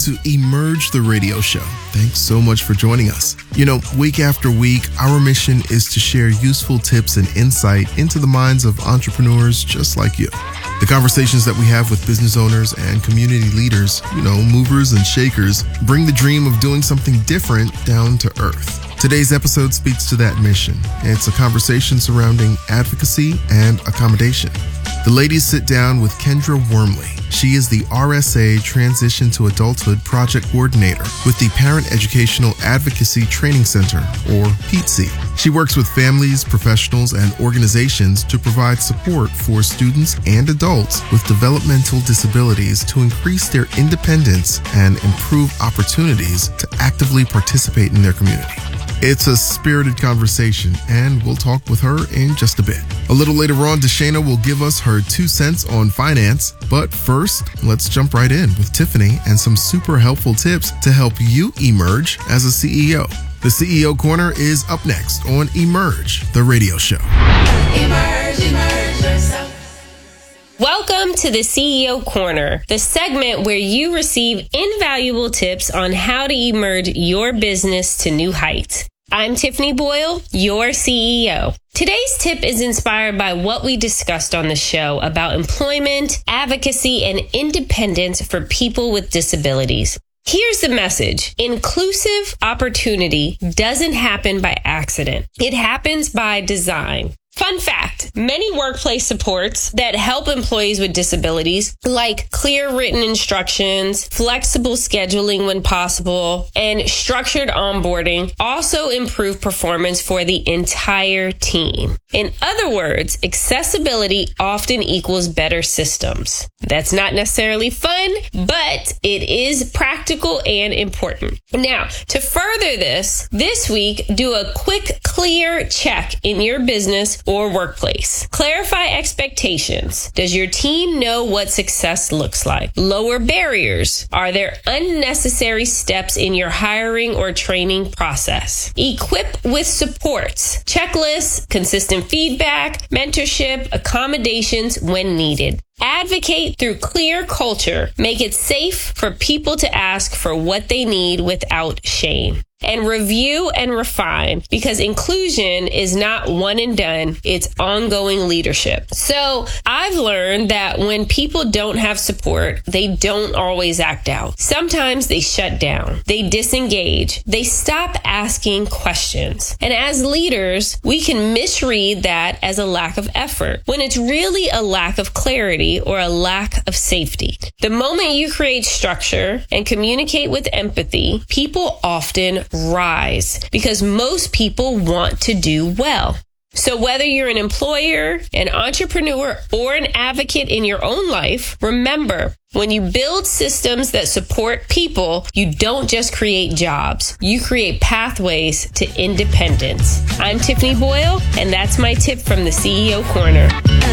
to Emerge the Radio Show. Thanks so much for joining us. You know, week after week, our mission is to share useful tips and insight into the minds of entrepreneurs just like you. The conversations that we have with business owners and community leaders, movers and shakers, bring the dream of doing something different down to earth. Today's episode speaks to that mission. It's a conversation surrounding advocacy and accommodation. The ladies sit down with Kendra Wormley. She is the RSA Transition to Adulthood Project Coordinator with the Parent Educational Advocacy Training Center, or PETC. She works with families, professionals, and organizations to provide support for students and adults with developmental disabilities to increase their independence and improve opportunities to actively participate in their community. It's a spirited conversation, and we'll talk with her in just a bit. A little later on, Deshana will give us her 2 cents on finance. But first, let's jump right in with Tiffany and some super helpful tips to help you emerge as a CEO. The CEO Corner is up next on Emerge, the radio show. Emerge yourself. Welcome to the CEO Corner, the segment where you receive invaluable tips on how to emerge your business to new heights. I'm Tiffany Boyle, your CEO. Today's tip is inspired by what we discussed on the show about employment, advocacy, and independence for people with disabilities. Here's the message. Inclusive opportunity doesn't happen by accident. It happens by design. Fun fact, many workplace supports that help employees with disabilities, like clear written instructions, flexible scheduling when possible, and structured onboarding, also improve performance for the entire team. In other words, accessibility often equals better systems. That's not necessarily fun, but it is practical and important. Now, to further this week, do a quick, clear check in your business or workplace. Clarify expectations. Does your team know what success looks like? Lower barriers. Are there unnecessary steps in your hiring or training process? Equip with supports, checklists, consistent feedback, mentorship, accommodations when needed. Advocate through clear culture. Make it safe for people to ask for what they need without shame. And review and refine, because inclusion is not one and done. It's ongoing leadership. So I've learned that when people don't have support, they don't always act out. Sometimes they shut down. They disengage. They stop asking questions. And as leaders, we can misread that as a lack of effort when it's really a lack of clarity or a lack of safety. The moment you create structure and communicate with empathy, people often rise because most people want to do well. So whether you're an employer, an entrepreneur, or an advocate in your own life, remember, when you build systems that support people, you don't just create jobs. You create pathways to independence. I'm Tiffany Boyle, and that's my tip from the CEO Corner.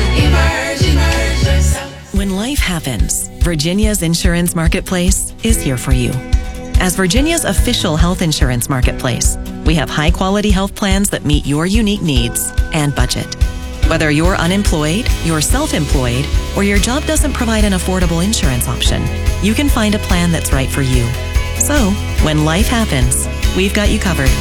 Emerge yourself. When life happens, Virginia's Insurance Marketplace is here for you. As Virginia's official health insurance marketplace, we have high-quality health plans that meet your unique needs and budget. Whether you're unemployed, you're self-employed, or your job doesn't provide an affordable insurance option, you can find a plan that's right for you. So, when life happens, we've got you covered.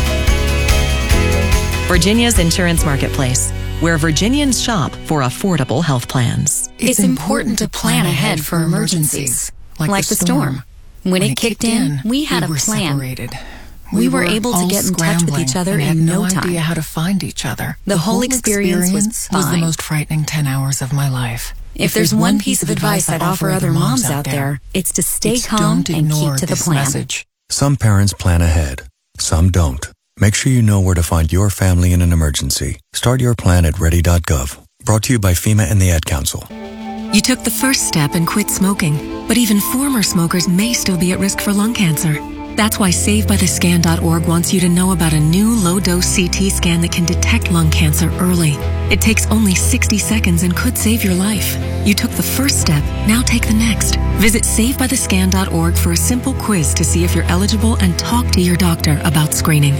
Virginia's Insurance Marketplace, where Virginians shop for affordable health plans. It's important to plan ahead for emergencies, like the storm. When it kicked in, we had a plan. Separated. We were able to get in touch with each other in no time. Had no idea how to find each other. The whole experience was fine. the most frightening 10 hours of my life. If there's one piece of advice I'd offer other moms out there, it's to stay calm and keep to the plan. Message. Some parents plan ahead. Some don't. Make sure you know where to find your family in an emergency. Start your plan at ready.gov. Brought to you by FEMA and the Ad Council. You took the first step and quit smoking, but even former smokers may still be at risk for lung cancer. That's why SaveByTheScan.org wants you to know about a new low-dose CT scan that can detect lung cancer early. It takes only 60 seconds and could save your life. You took the first step, now take the next. Visit SaveByTheScan.org for a simple quiz to see if you're eligible and talk to your doctor about screening.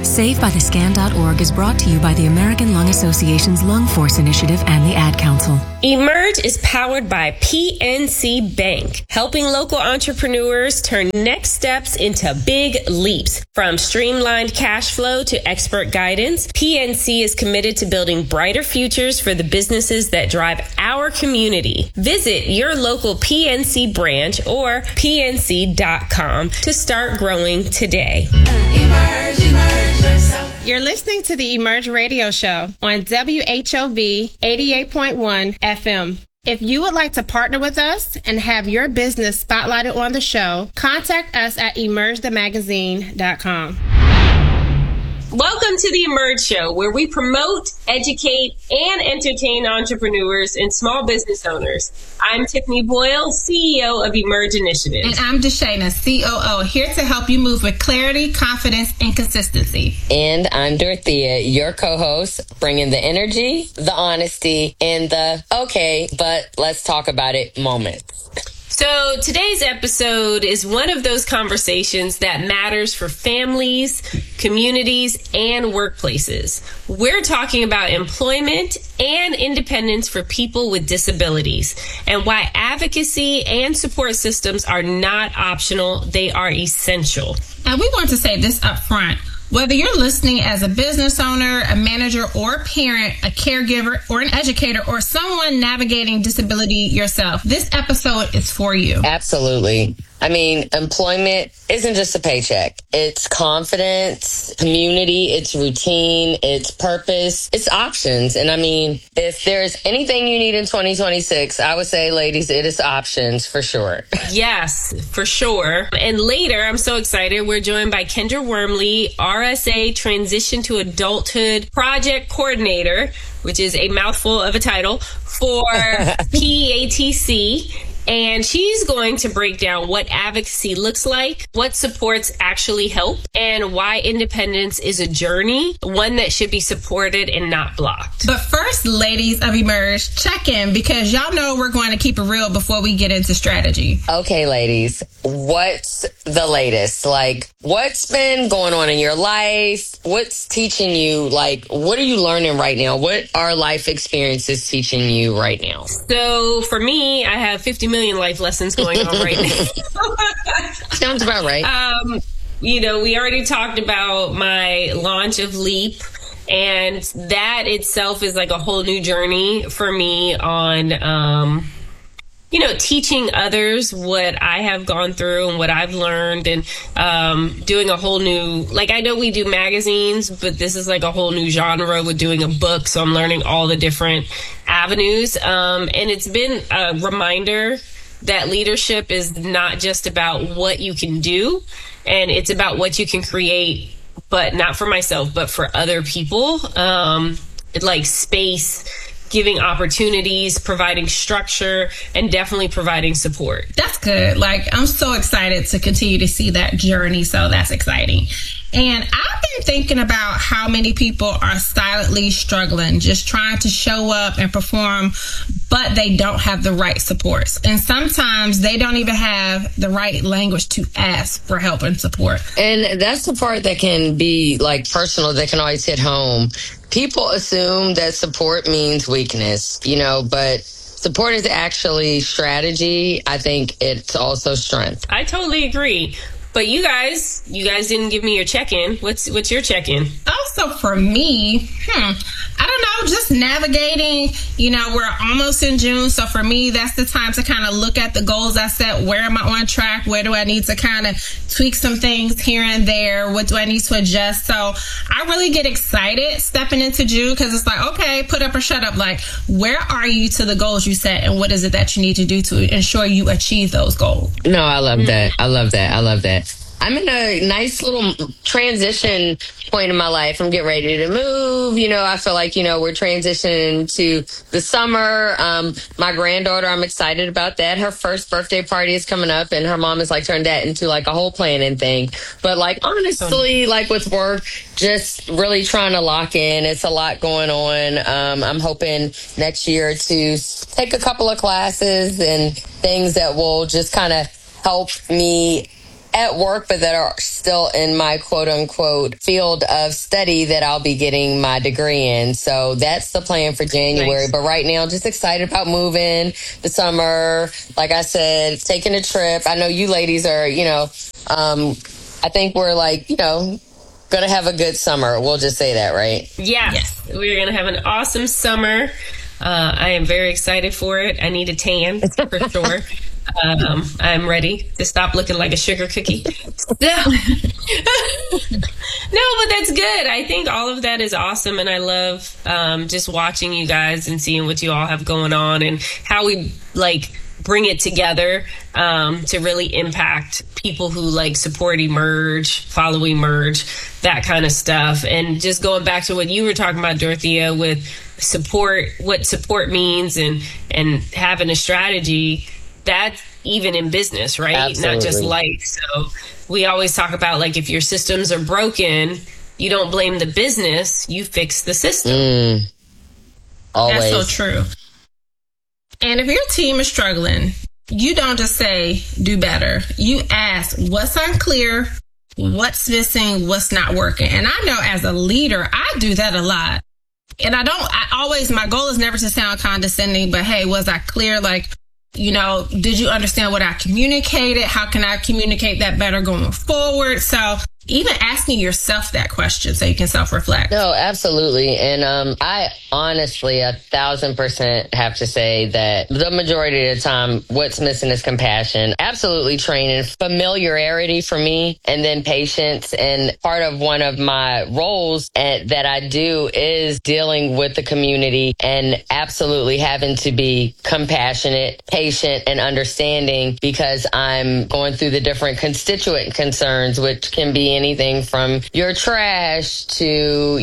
SaveByTheScan.org is brought to you by the American Lung Association's Lung Force Initiative and the Ad Council. Emerge is powered by PNC Bank, helping local entrepreneurs turn next steps into big leaps. From streamlined cash flow to expert guidance, PNC is committed to building brighter futures for the businesses that drive our community. Visit your local PNC branch or pnc.com to start growing today. Emerge, emerge yourself. You're listening to the Emerge Radio Show on WHOV 88.1 FM. If you would like to partner with us and have your business spotlighted on the show, contact us at emergethemagazine.com. Welcome to the Emerge Show, where we promote, educate, and entertain entrepreneurs and small business owners. I'm Tiffany Boyle, CEO of Emerge Initiative. And I'm Deshana, COO, here to help you move with clarity, confidence, and consistency. And I'm Dorothea, your co-host, bringing the energy, the honesty, and the okay, but let's talk about it moments. So today's episode is one of those conversations that matters for families, communities, and workplaces. We're talking about employment and independence for people with disabilities and why advocacy and support systems are not optional, they are essential. And we want to say this up front. Whether you're listening as a business owner, a manager or a parent, a caregiver or an educator, or someone navigating disability yourself, this episode is for you. Absolutely. I mean, employment isn't just a paycheck. It's confidence, community, it's routine, it's purpose, it's options. And I mean, if there's anything you need in 2026, I would say, ladies, it is options for sure. Yes, for sure. And later, I'm so excited, we're joined by Kendra Wormley, RSA Transition to Adulthood Project Coordinator, which is a mouthful of a title, for PATC. And she's going to break down what advocacy looks like, what supports actually help, and why independence is a journey, one that should be supported and not blocked. But first, ladies of Emerge, check in, because y'all know we're going to keep it real before we get into strategy. Okay, ladies, what's the latest? Like, what's been going on in your life? What's teaching you? Like, what are you learning right now? What are life experiences teaching you right now? So for me, I have 50 million life lessons going on right now. Sounds about right. You know, we already talked about my launch of Leap, and that itself is like a whole new journey for me on, you know, teaching others what I have gone through and what I've learned, and doing a whole new, like, I know we do magazines, but this is like a whole new genre with doing a book. So I'm learning all the different avenues. And it's been a reminder that leadership is not just about what you can do, and it's about what you can create, but not for myself, but for other people. Like space, giving opportunities, providing structure, and definitely providing support. That's good. Like, I'm so excited to continue to see that journey. So that's exciting. And I've been thinking about how many people are silently struggling, just trying to show up and perform, but they don't have the right supports. And sometimes they don't even have the right language to ask for help and support. And that's the part that can be like personal, that can always hit home. People assume that support means weakness, you know, but support is actually strategy. I think it's also strength. I totally agree. But you guys didn't give me your check-in. What's your check-in? Also for me, I don't know, just navigating, you know, we're almost in June. So for me, that's the time to kind of look at the goals I set. Where am I on track? Where do I need to kind of tweak some things here and there? What do I need to adjust? So I really get excited stepping into June, because it's like, okay, put up or shut up. Like, where are you to the goals you set, and what is it that you need to do to ensure you achieve those goals? No, I love that. I love that. I love that. I'm in a nice little transition point in my life. I'm getting ready to move. You know, I feel like, you know, we're transitioning to the summer. My granddaughter, I'm excited about that. Her first birthday party is coming up, and her mom has like turned that into like a whole planning thing. But like, honestly, like with work, just really trying to lock in. It's a lot going on. I'm hoping next year to take a couple of classes and things that will just kind of help me at work, but that are still in my quote unquote field of study that I'll be getting my degree in. So that's the plan for January. Nice. But right now, just excited about moving, the summer. Like I said, taking a trip. I know you ladies are, I think we're like, going to have a good summer. We'll just say that, right? Yes. We're going to have an awesome summer. I am very excited for it. I need a tan for sure. I'm ready to stop looking like a sugar cookie. No, but that's good. I think all of that is awesome. And I love just watching you guys and seeing what you all have going on and how we bring it together to really impact people who support Emerge, follow Emerge, that kind of stuff. And just going back to what you were talking about, Dorothea, with support, what support means and having a strategy, that's even in business, right? Absolutely. Not just life. So we always talk about if your systems are broken, you don't blame the business, you fix the system. Always. That's so true. And if your team is struggling, you don't just say, do better. You ask, what's unclear, what's missing, what's not working. And I know as a leader, I do that a lot. And my goal is never to sound condescending, but hey, was I clear? Did you understand what I communicated? How can I communicate that better going forward? So even asking yourself that question so you can self-reflect. No, absolutely. And I honestly 1,000% have to say that the majority of the time, what's missing is compassion. Absolutely training, familiarity for me, and then patience. And part of one of my roles that I do is dealing with the community and absolutely having to be compassionate, patient, and understanding because I'm going through the different constituent concerns, which can be anything from your trash to,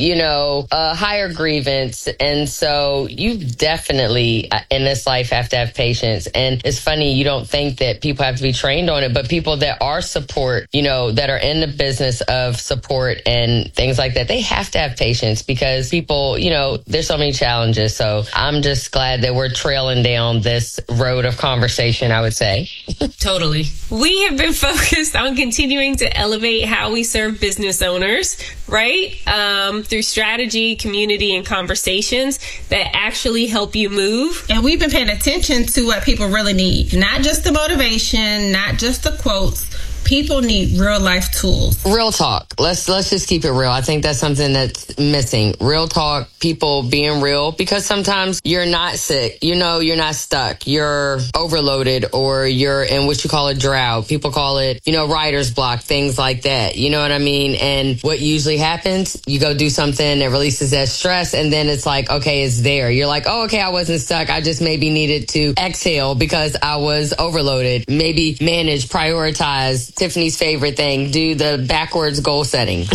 a higher grievance. And so you definitely in this life have to have patience. And it's funny, you don't think that people have to be trained on it, but people that are support, that are in the business of support and things like that, they have to have patience because people, there's so many challenges. So I'm just glad that we're trailing down this road of conversation, I would say. Totally. We have been focused on continuing to elevate how we serve business owners, right? Through strategy, community, and conversations that actually help you move. And we've been paying attention to what people really need. Not just the motivation, not just the quotes. People need real life tools. Real talk. Let's just keep it real. I think that's something that's missing. Real talk, people being real, because sometimes you're not sick. You're not stuck. You're overloaded or you're in what you call a drought. People call it, writer's block, things like that. You know what I mean? And what usually happens, you go do something that releases that stress and then it's like, okay, it's there. You're like, oh, okay, I wasn't stuck. I just maybe needed to exhale because I was overloaded. Maybe manage, prioritize. Tiffany's favorite thing, do the backwards goal setting.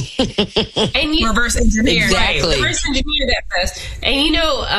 And reverse engineer. Exactly. Right, reverse engineer that fast. And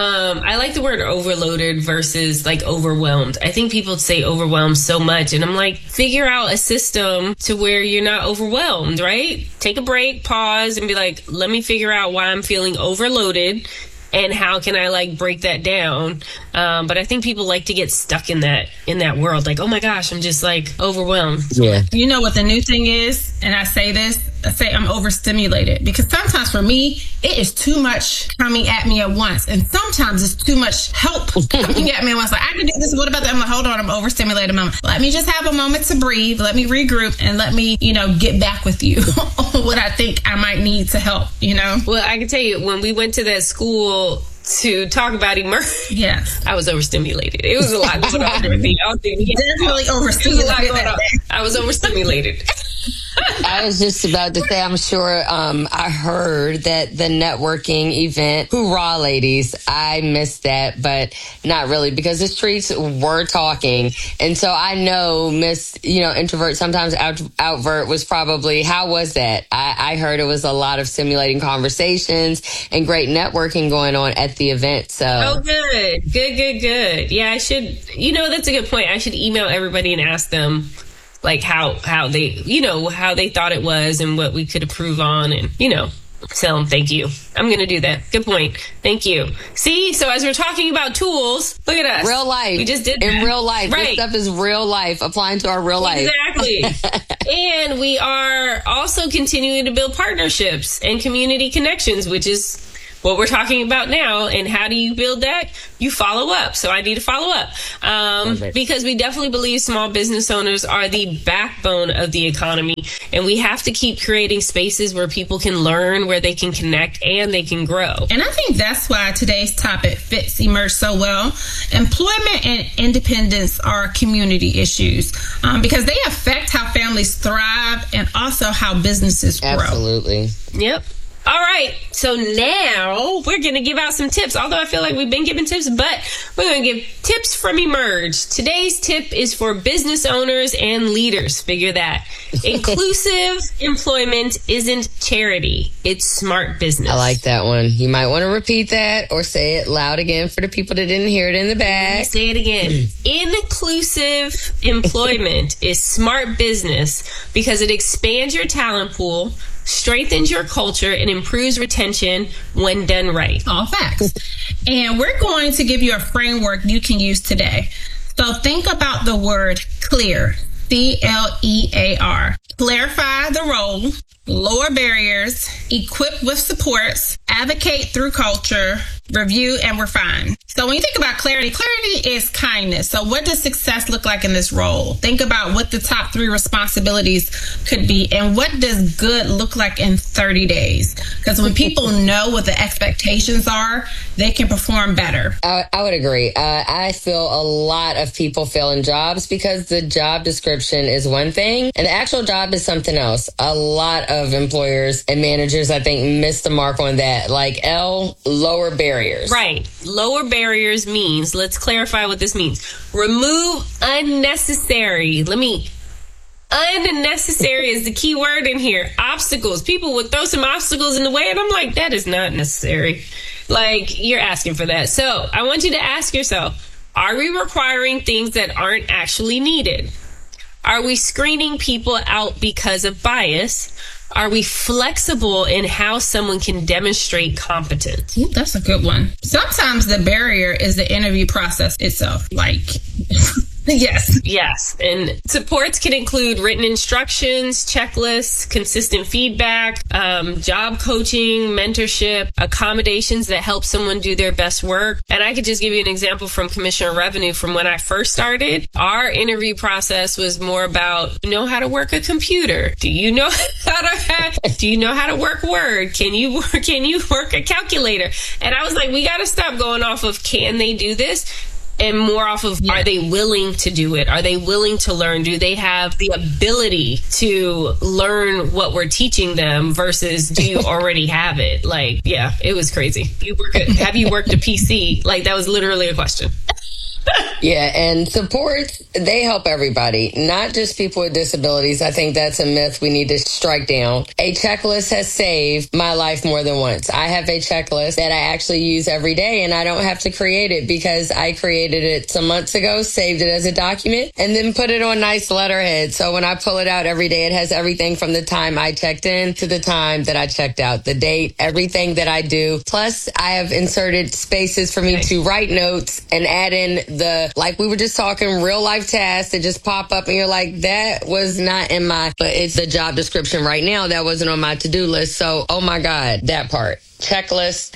I like the word overloaded versus overwhelmed. I think people say overwhelmed so much and I'm like, figure out a system to where you're not overwhelmed, right? Take a break, pause and be like, let me figure out why I'm feeling overloaded and how can I break that down? But I think people like to get stuck in that world. Oh my gosh, I'm just overwhelmed. Yeah. You know what the new thing is? And I say I'm overstimulated because sometimes for me, it is too much coming at me at once. And sometimes it's too much help coming at me at once. I can do this. What about that? I'm hold on. I'm overstimulated. Let me just have a moment to breathe. Let me regroup and let me, get back with you on what I think I might need to help, Well, I can tell you when we went to that school to talk about Emerge, yes, I was overstimulated. It was a lot going on. Definitely overstimulated. I was overstimulated. I was just about to say, I'm sure I heard that the networking event, hoorah, ladies, I missed that, but not really because the streets were talking. And so I know Miss, introvert, sometimes outvert was probably, how was that? I heard it was a lot of stimulating conversations and great networking going on at the event. So. Oh, good. Yeah, I should, that's a good point. I should email everybody and ask them how they, how they thought it was and what we could improve on and, tell them thank you. I'm going to do that. Good point. Thank you. See, so as we're talking about tools, look at us. Real life. We just did that. In real life. Right. This stuff is real life, applying to our real life. Exactly. And we are also continuing to build partnerships and community connections, which is what we're talking about now. And how do you build that? You follow up. So I need to follow up because we definitely believe small business owners are the backbone of the economy. And we have to keep creating spaces where people can learn, where they can connect, and they can grow. And I think that's why today's topic fits Emerge so well. Employment and independence are community issues because they affect how families thrive and also how businesses grow. Absolutely. Yep. All right, so now we're going to give out some tips. Although I feel like we've been giving tips, but we're going to give tips from Emerge. Today's tip is for business owners and leaders. Figure that. Inclusive employment isn't charity. It's smart business. I like that one. You might want to repeat that or say it loud again for the people that didn't hear it in the back. Say it again. Inclusive employment is smart business because it expands your talent pool, strengthens your culture, and improves retention when done right. All facts. And we're going to give you a framework you can use today. So think about the word clear, CLEAR. Clarify the role, lower barriers, equip with supports, advocate through culture, review, and refine. So when you think about clarity, clarity is kindness. So what does success look like in this role? Think about what the top 3 responsibilities could be and what does good look like in 30 days? Because when people know what the expectations are, they can perform better. I would agree. I feel a lot of people fail in jobs because the job description is one thing and the actual job is something else. A lot of employers and managers, I think, miss the mark on that. Like lower barriers. Right. Lower barriers means, let's clarify what this means. Remove unnecessary. Unnecessary is the key word in here. Obstacles. People would throw some obstacles in the way, and I'm like, that is not necessary. Like, you're asking for that. So I want you to ask yourself, are we requiring things that aren't actually needed? Are we screening people out because of bias? Are we flexible in how someone can demonstrate competence? Ooh, that's a good one. Sometimes the barrier is the interview process itself. Like, yes. Yes. And supports can include written instructions, checklists, consistent feedback, job coaching, mentorship, accommodations that help someone do their best work. And I could just give you an example from Commissioner Revenue from when I first started. Our interview process was more about, know how to work a computer? Do you know how to work Word? Can you work a calculator? And I was like, we got to stop going off of, can they do this? And more off of, are they willing to do it? Are they willing to learn? Do they have the ability to learn what we're teaching them versus do you already have it? Like, yeah, it was crazy. Have you worked a PC? Like, that was literally a question. Yeah, and supports, they help everybody, not just people with disabilities. I think that's a myth we need to strike down. A checklist has saved my life more than once. I have a checklist that I actually use every day, and I don't have to create it because I created it some months ago, saved it as a document, and then put it on nice letterhead. So when I pull it out every day, it has everything from the time I checked in to the time that I checked out, the date, everything that I do. Plus, I have inserted spaces for me to write notes and add in like we were just talking, real life tasks that just pop up and you're like, that was not in but it's the job description right now. That wasn't on my to-do list. So, oh my God, that part. Checklist.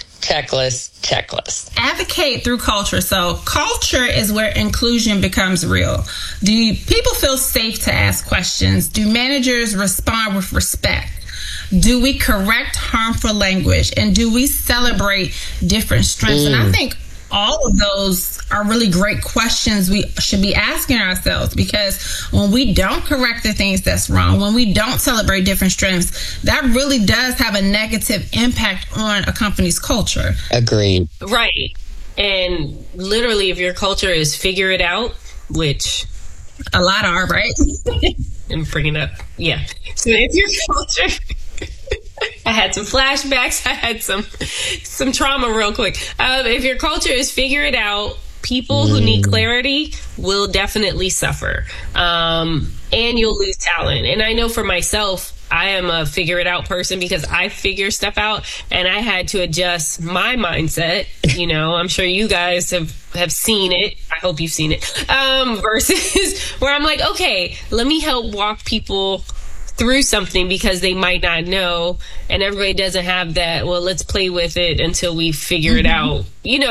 Advocate through culture. So culture is where inclusion becomes real. Do people feel safe to ask questions? Do managers respond with respect? Do we correct harmful language? And do we celebrate different strengths? And I think all of those are really great questions we should be asking ourselves, because when we don't correct the things that's wrong, when we don't celebrate different strengths, that really does have a negative impact on a company's culture. Agreed. Right. And literally, if your culture is figure it out, which a lot are, right? I'm bringing up. Yeah. So if your culture... I had some flashbacks. I had some trauma real quick. If your culture is figure it out, people who need clarity will definitely suffer. And you'll lose talent. And I know for myself, I am a figure it out person because I figure stuff out and I had to adjust my mindset. You know, I'm sure you guys have seen it. I hope you've seen it. Versus where I'm like, okay, let me help walk people through something because they might not know, and everybody doesn't have that, well, let's play with it until we figure it out,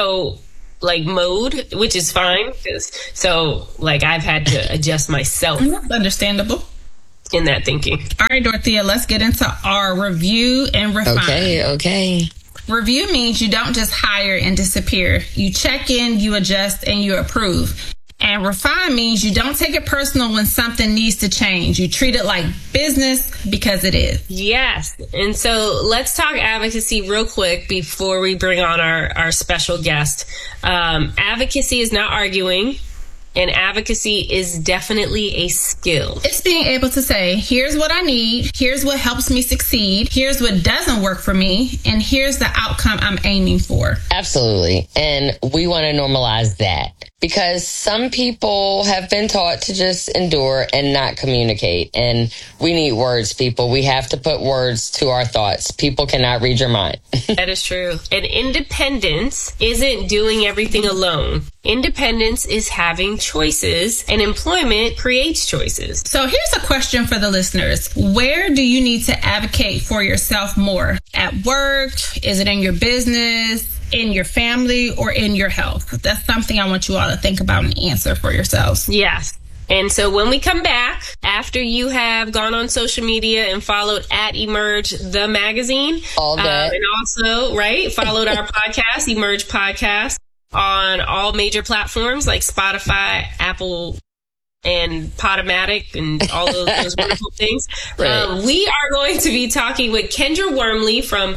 like mode, which is fine. So like I've had to adjust myself. That's understandable. In that thinking. All right, Dorothea, let's get into our review and refine. Okay. Review means you don't just hire and disappear. You check in, you adjust, and you approve. And refine means you don't take it personal when something needs to change. You treat it like business because it is. Yes. And so let's talk advocacy real quick before we bring on our special guest. Advocacy is not arguing. And advocacy is definitely a skill. It's being able to say, here's what I need, here's what helps me succeed, here's what doesn't work for me, and here's the outcome I'm aiming for. Absolutely. And we want to normalize that because some people have been taught to just endure and not communicate. And we need words, people. We have to put words to our thoughts. People cannot read your mind. That is true. And independence isn't doing everything alone. Independence is having choices, and employment creates choices. So here's a question for the listeners. Where do you need to advocate for yourself more? At work? Is it in your business? In your family? Or in your health? That's something I want you all to think about and answer for yourselves. Yes. And so when we come back, after you have gone on social media and followed at Emerge the magazine, all that, and also, followed our podcast, Emerge Podcast, on all major platforms like Spotify, Apple, and Podomatic, and all those wonderful things. Right. We are going to be talking with Kendra Wormley from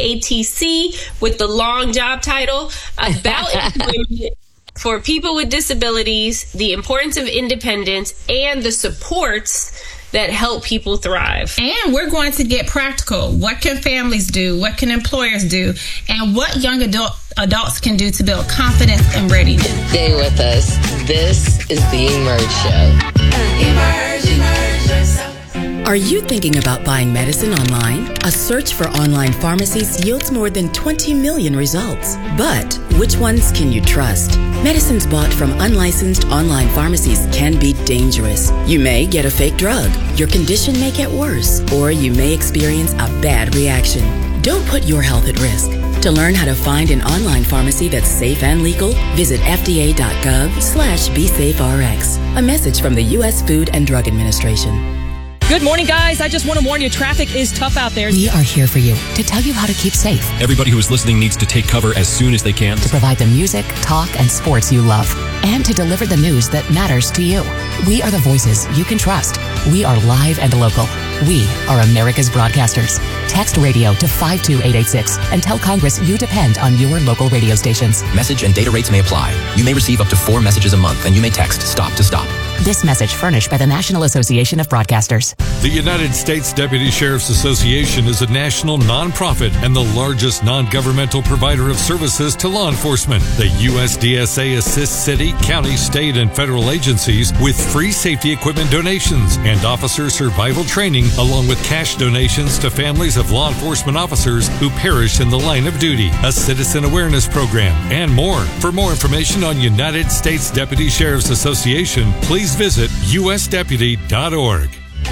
PEATC with the long job title about employment for people with disabilities, the importance of independence, and the supports that help people thrive. And we're going to get practical. What can families do? What can employers do? And what young adults can do to build confidence and readiness. Stay with us. This is the Emerge Show. Emerge yourself. Are you thinking about buying medicine online? A search for online pharmacies yields more than 20 million results. But which ones can you trust? Medicines bought from unlicensed online pharmacies can be dangerous. You may get a fake drug, your condition may get worse, or you may experience a bad reaction. Don't put your health at risk. To learn how to find an online pharmacy that's safe and legal, visit fda.gov/BeSafeRx. A message from the U.S. Food and Drug Administration. Good morning, guys. I just want to warn you, traffic is tough out there. We are here for you to tell you how to keep safe. Everybody who is listening needs to take cover as soon as they can. To provide the music, talk, and sports you love. And to deliver the news that matters to you. We are the voices you can trust. We are live and local. We are America's broadcasters. Text radio to 52886 and tell Congress you depend on your local radio stations. Message and data rates may apply. You may receive up to 4 messages a month, and you may text STOP to STOP. This message furnished by the National Association of Broadcasters. The United States Deputy Sheriff's Association is a national nonprofit and the largest non-governmental provider of services to law enforcement. The USDSA assists city, county, state, and federal agencies with free safety equipment donations and officer survival training, along with cash donations to families of law enforcement officers who perish in the line of duty, a citizen awareness program, and more. For more information on United States Deputy Sheriff's Association, please visit usdeputy.org.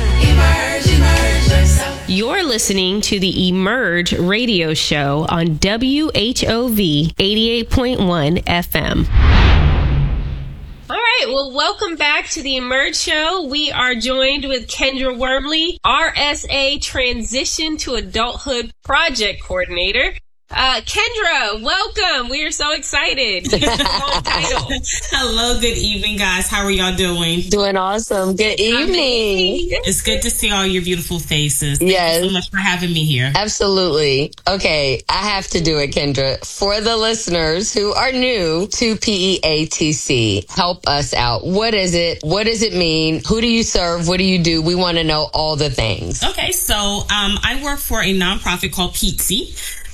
You're listening to the Emerge radio show on WHOV 88.1 FM. All right, well, welcome back to the Emerge show. We are joined with Kendra Wormley, RSA Transition to Adulthood Project Coordinator. Kendra, welcome. We are so excited. Hello, good evening, guys. How are y'all doing? Doing awesome. Good evening. It's good to see all your beautiful faces. Yes. Thank you so much for having me here. Absolutely. Okay, I have to do it, Kendra. For the listeners who are new to PEATC, help us out. What is it? What does it mean? Who do you serve? What do you do? We want to know all the things. Okay, so I work for a nonprofit called PEATC. That stands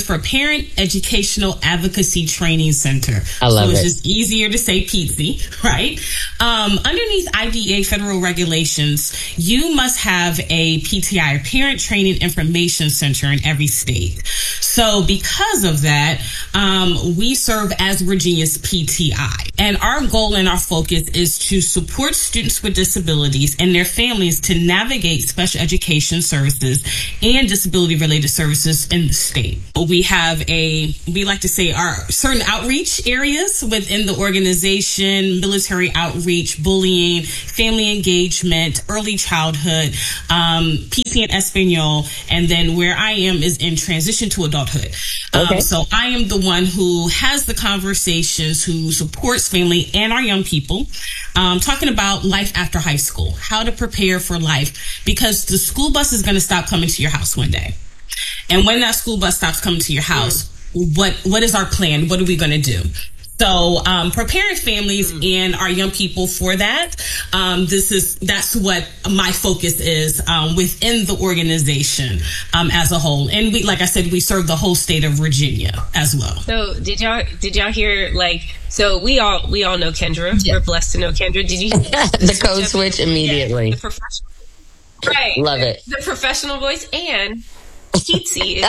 for Parent Educational Advocacy Training Center. I love it. So it's it. just easier to say PETSI, right? Underneath IDA federal regulations, you must have a PTI, Parent Training Information Center, in every state. So because of that, we serve as Virginia's PTI. And our goal and our focus is to support students with disabilities and their families to navigate special education services and disability-related services in the state. We have we like to say our certain outreach areas within the organization: military outreach, bullying, family engagement, early childhood, PC and Espanol, and then where I am is in transition to adulthood. Okay. So I am the one who has the conversations, who supports family and our young people, talking about life after high school, how to prepare for life, because the school bus is going to stop coming to your house one day. And when that school bus stops coming to your house, what is our plan? What are we going to do? So preparing families and our young people for that, that's what my focus is within the organization as a whole. And we, like I said, we serve the whole state of Virginia as well. So did y'all hear, like, so we all know Kendra. Yeah. We're blessed to know Kendra. Did you the code switch immediately? Yeah, the professional, right? Love it. The professional voice and PETSI.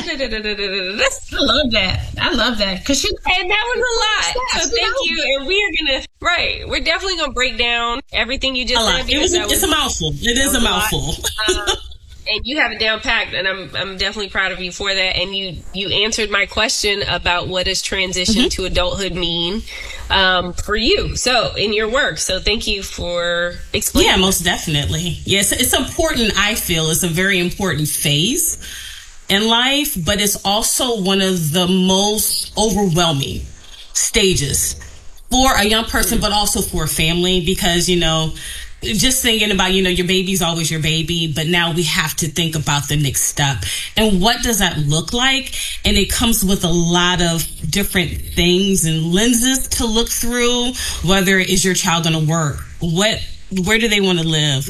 I love that. Cause and that was a lot. So thank you. And we're definitely gonna break down everything you just said. It's a mouthful. It is a mouthful. And you have it down packed, and I'm definitely proud of you for that. And you answered my question about what does transition to adulthood mean for you, so in your work. So thank you for explaining. Yeah, most definitely. Yes, it's important. I feel it's a very important phase in life, but it's also one of the most overwhelming stages for a young person, but also for a family, because, just thinking about, your baby's always your baby, but now we have to think about the next step. And what does that look like? And it comes with a lot of different things and lenses to look through, whether is your child going to work? Where do they want to live?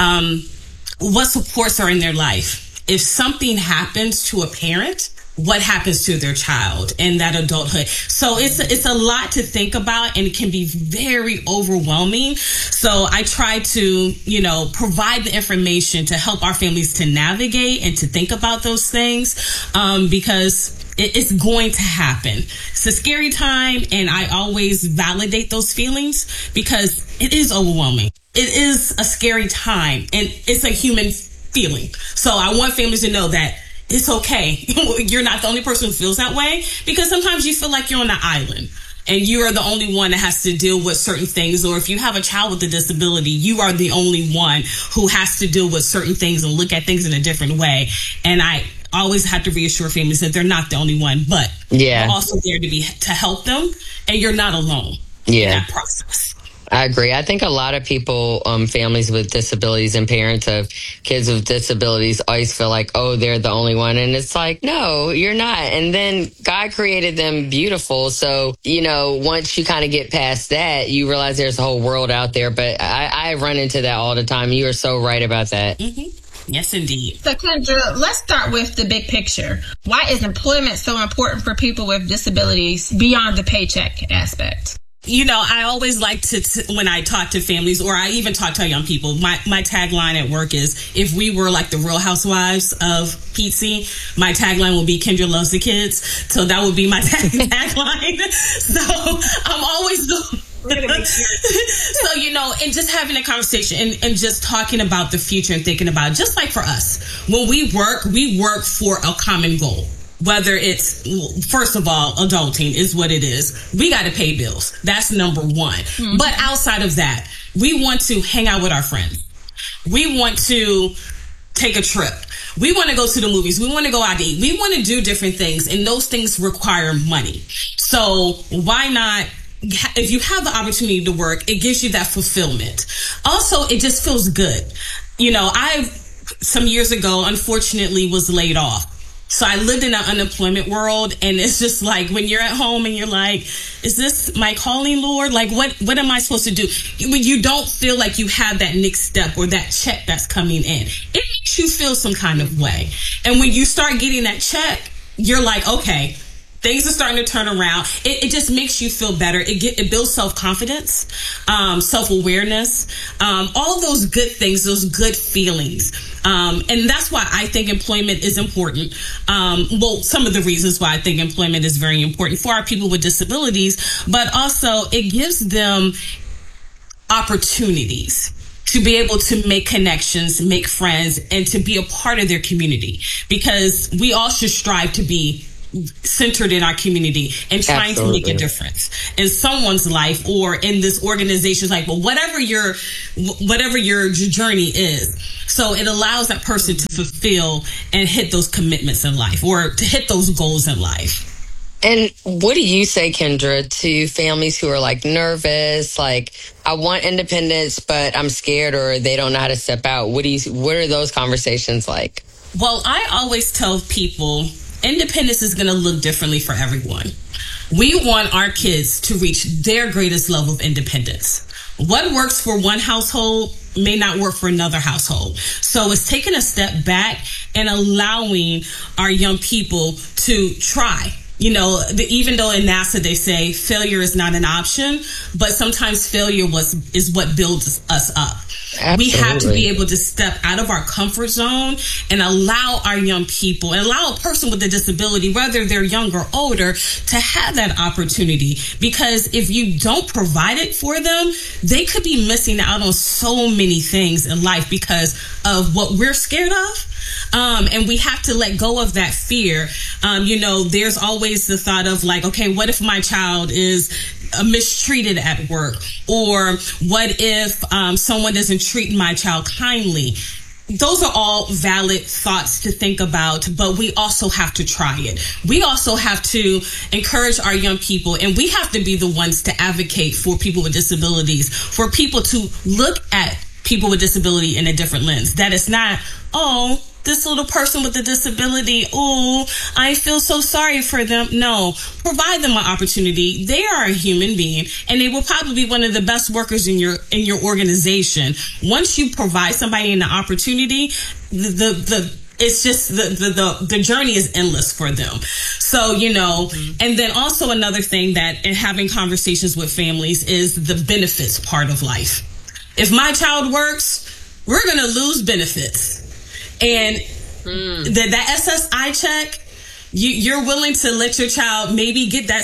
What supports are in their life? If something happens to a parent, what happens to their child in that adulthood? So it's a lot to think about, and it can be very overwhelming. So I try to, provide the information to help our families to navigate and to think about those things, because it's going to happen. It's a scary time, and I always validate those feelings because it is overwhelming. It is a scary time, and it's a human feeling. So I want families to know that it's okay. You're not the only person who feels that way, because sometimes you feel like you're on an island and you are the only one that has to deal with certain things. Or if you have a child with a disability, you are the only one who has to deal with certain things and look at things in a different way. And I always have to reassure families that they're not the only one, but we're also there to help them, and you're not alone in that process. I agree. I think a lot of people, families with disabilities and parents of kids with disabilities always feel like, oh, they're the only one. And it's like, no, you're not. And then God created them beautiful. So, once you kind of get past that, you realize there's a whole world out there. But I run into that all the time. You are so right about that. Mm-hmm. Yes, indeed. So, Kendra, let's start with the big picture. Why is employment so important for people with disabilities beyond the paycheck aspect? I always like to when I talk to families, or I even talk to young people, my tagline at work is, if we were like the Real Housewives of PETSI, my tagline will be Kendra loves the kids. So that would be my tagline. So I'm always So, and just having a conversation and just talking about the future and thinking about, just like for us, when we work for a common goal. Whether it's, first of all, adulting is what it is. We got to pay bills. That's number one. Mm-hmm. But outside of that, we want to hang out with our friends. We want to take a trip. We want to go to the movies. We want to go out to eat. We want to do different things, and those things require money. So why not? If you have the opportunity to work, it gives you that fulfillment. Also, it just feels good. I, some years ago, unfortunately, was laid off. So I lived in an unemployment world, and it's just like when you're at home and you're like, is this my calling, Lord? Like, what am I supposed to do? When you don't feel like you have that next step or that check that's coming in, it makes you feel some kind of way. And when you start getting that check, you're like, okay, things are starting to turn around. It just makes you feel better. It builds self-confidence, self-awareness, all of those good things, those good feelings. And that's why I think employment is important. Some of the reasons why I think employment is very important for our people with disabilities, but also it gives them opportunities to be able to make connections, make friends, and to be a part of their community. Because we all should strive to be centered in our community and trying to make a difference in someone's life or in this organization's life, but whatever your journey is. So it allows that person to fulfill and hit those commitments in life or to hit those goals in life. And what do you say, Kendra, to families who are like nervous, like I want independence, but I'm scared or they don't know how to step out? What are those conversations like? Well, I always tell people independence is going to look differently for everyone. We want our kids to reach their greatest level of independence. What works for one household may not work for another household. So it's taking a step back and allowing our young people to try. You know, even though in NASA they say failure is not an option, but sometimes failure is what builds us up. Absolutely. We have to be able to step out of our comfort zone and allow our young people and allow a person with a disability, whether they're young or older, to have that opportunity. Because if you don't provide it for them, they could be missing out on so many things in life because of what we're scared of. And we have to let go of that fear. There's always the thought of like, okay, what if my child is mistreated at work? Or what if someone doesn't treat my child kindly? Those are all valid thoughts to think about, but we also have to try it. We also have to encourage our young people, and we have to be the ones to advocate for people with disabilities, for people to look at people with disability in a different lens. That it's not, oh, this little person with a disability, oh, I feel so sorry for them. No, provide them an opportunity. They are a human being, and they will probably be one of the best workers in your organization. Once you provide somebody an opportunity, it's just the journey is endless for them. So, and then also another thing that in having conversations with families is the benefits part of life. If my child works, we're going to lose benefits. And that SSI check, you're willing to let your child maybe get that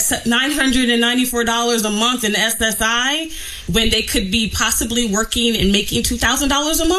$994 a month in SSI when they could be possibly working and making $2,000 a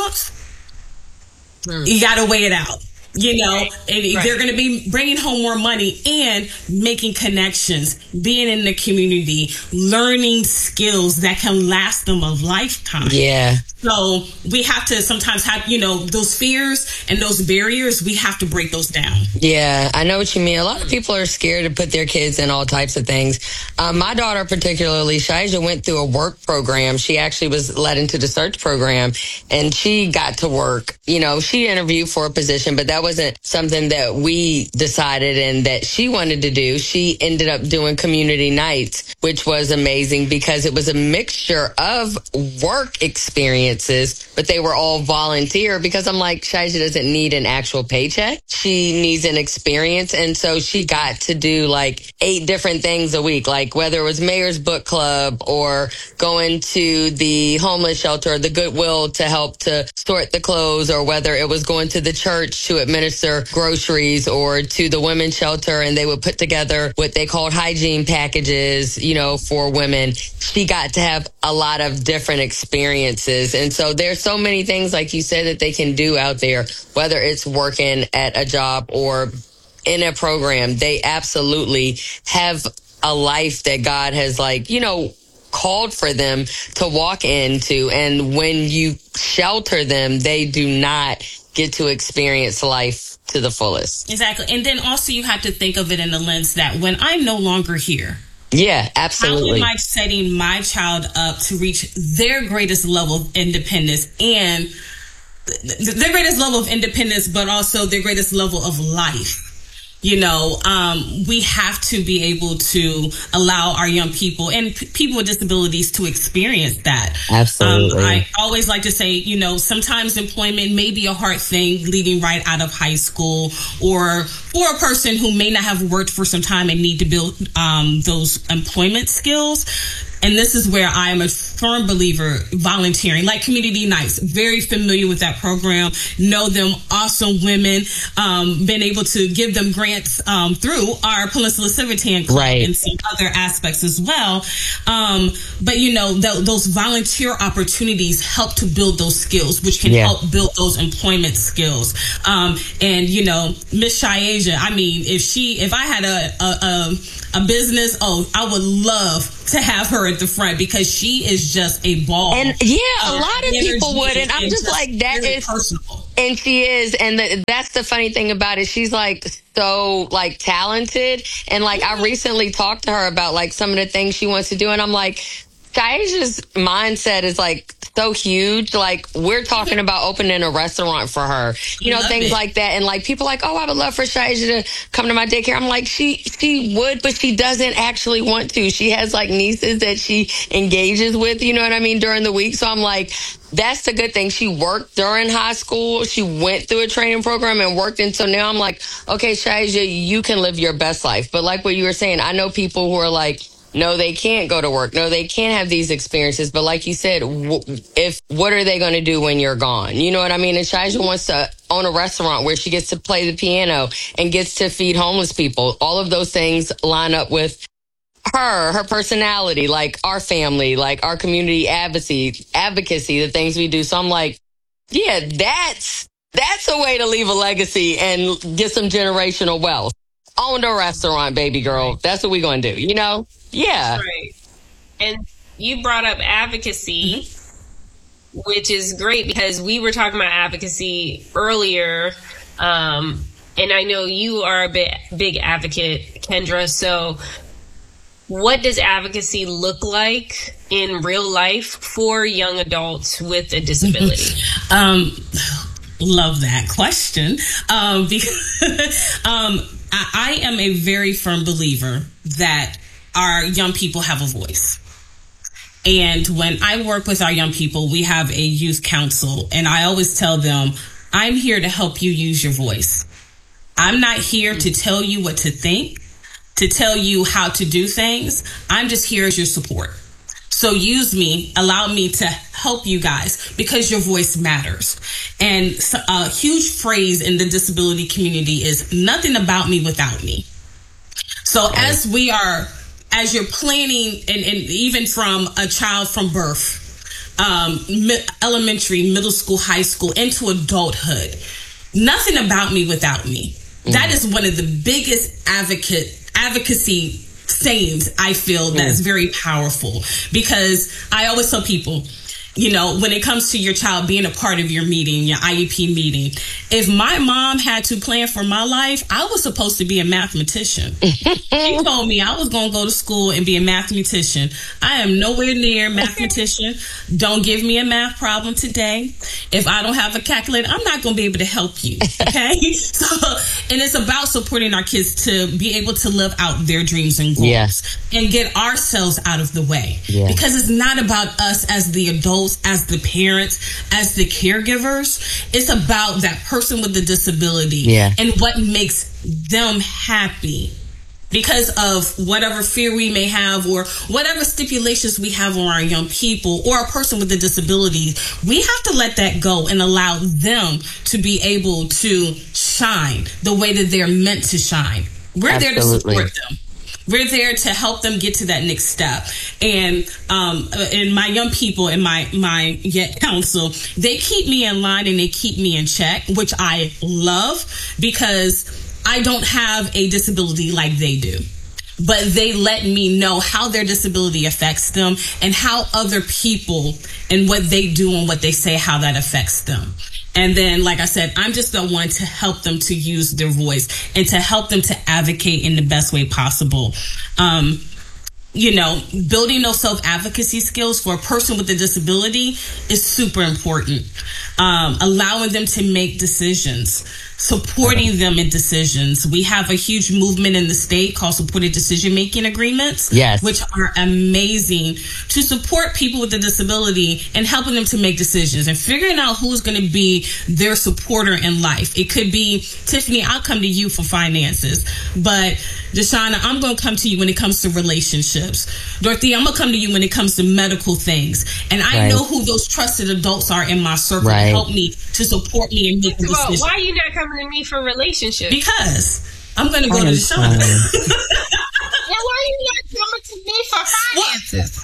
month? You got to weigh it out. They're going to be bringing home more money and making connections, being in the community, learning skills that can last them a lifetime. Yeah. So we have to sometimes have, those fears and those barriers, we have to break those down. Yeah, I know what you mean. A lot of people are scared to put their kids in all types of things. My daughter particularly, Shaija, went through a work program. She actually was led into the search program, and she got to work. She interviewed for a position, but that wasn't something that we decided and that she wanted to do. She ended up doing community nights, which was amazing because it was a mixture of work experiences, but they were all volunteer because I'm like, Shaija doesn't need an actual paycheck. She needs an experience. And so she got to do like 8 different things a week, like whether it was Mayor's Book Club or going to the homeless shelter or the Goodwill to help to sort the clothes, or whether it was going to the church to administer groceries, or to the women's shelter and they would put together what they called hygiene packages, for women. She got to have a lot of different experiences. And so there's so many things, like you said, that they can do out there, whether it's working at a job or in a program. They absolutely have a life that God has called for them to walk into. And when you shelter them, they do not get to experience life to the fullest. Exactly. And then also you have to think of it in the lens that when I'm no longer here, yeah, absolutely, how am I setting my child up to reach their greatest level of independence and their greatest level of independence, but also their greatest level of life? we have to be able to allow our young people and people with disabilities to experience that. Absolutely. I always like to say, sometimes employment may be a hard thing leading right out of high school, or for a person who may not have worked for some time and need to build those employment skills. And this is where I am a firm believer, volunteering, like community nights, very familiar with that program, know them, awesome women, been able to give them grants through our Peninsula Civitan Club and some other aspects as well. But, those volunteer opportunities help to build those skills, which can help build those employment skills. Miss Shayasia, I mean, if I had a business, I would love to have her at the front, because she is just a ball. And a lot of people would, and I'm just like, that is personal. And she is, and that's the funny thing about it. She's like so like talented, and like I recently talked to her about like some of the things she wants to do, and I'm like, Shayaja's mindset is like so huge. Like, we're talking about opening a restaurant for her, things like that. And like, people like, oh, I would love for Shayaja to come to my daycare. I'm like, she would, but she doesn't actually want to. She has like nieces that she engages with, you know what I mean, during the week. So I'm like, that's the good thing. She worked during high school. She went through a training program and worked. And so now I'm like, okay, Shayaja, you can live your best life. But like what you were saying, I know people who are like, no, they can't go to work. No, they can't have these experiences. But like you said, what are they going to do when you're gone? You know what I mean? And Shayaja wants to own a restaurant where she gets to play the piano and gets to feed homeless people. All of those things line up with her personality, like our family, like our community advocacy, the things we do. So I'm like, yeah, that's a way to leave a legacy and get some generational wealth. Owned a restaurant, baby girl. That's what we're going to do, Yeah. That's right. And you brought up advocacy, which is great, because we were talking about advocacy earlier. And I know you are a big advocate, Kendra. So what does advocacy look like in real life for young adults with a disability? Love that question. Because I am a very firm believer that our young people have a voice. And when I work with our young people, we have a youth council, and I always tell them, I'm here to help you use your voice. I'm not here to tell you what to think, to tell you how to do things. I'm just here as your support. So use me, allow me to help you guys, because your voice matters. And a huge phrase in the disability community is nothing about me without me. So as you're planning, and even from a child from birth, elementary, middle school, high school, into adulthood, nothing about me without me. That is one of the biggest advocacy sayings I feel that's very powerful, because I always tell people, when it comes to your child being a part of your meeting, your IEP meeting, if my mom had to plan for my life, I was supposed to be a mathematician. She told me I was going to go to school and be a mathematician. I am nowhere near mathematician. Don't give me a math problem today. If I don't have a calculator, I'm not going to be able to help you. Okay? And it's about supporting our kids to be able to live out their dreams and goals and get ourselves out of the way. Because it's not about us as the adults, as the parents, as the caregivers. It's about that person with the disability and what makes them happy. Because of whatever fear we may have, or whatever stipulations we have on our young people or a person with a disability, we have to let that go and allow them to be able to shine the way that they're meant to shine. We're there to support them. We're there to help them get to that next step. And my young people in my council, they keep me in line and they keep me in check, which I love, because I don't have a disability like they do. But they let me know how their disability affects them, and how other people and what they do and what they say, how that affects them. And then, like I said, I'm just the one to help them to use their voice and to help them to advocate in the best way possible. Building those self-advocacy skills for a person with a disability is super important. allowing them to make decisions, supporting them in decisions. We have a huge movement in the state called Supported Decision-Making Agreements, yes, which are amazing to support people with a disability and helping them to make decisions and figuring out who's going to be their supporter in life. It could be, Tiffany, I'll come to you for finances, but Deshauna, I'm going to come to you when it comes to relationships. Dorothy, I'm going to come to you when it comes to medical things. And I know who those trusted adults are in my circle to help me, to support me and make a decision. Why are you not coming to me for relationships? Because I'm going to go to Deshauna. Now, why are you not coming to me for finances?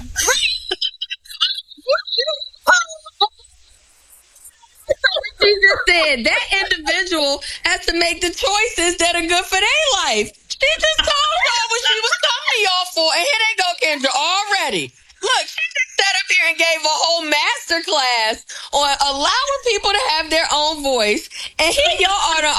She just said that individual has to make the choices that are good for their life. She just told y'all what she was coming to y'all for, and here they go, Kendra, already. Look, she just sat up here and gave a whole master class on allowing people to have their own voice, and here y'all are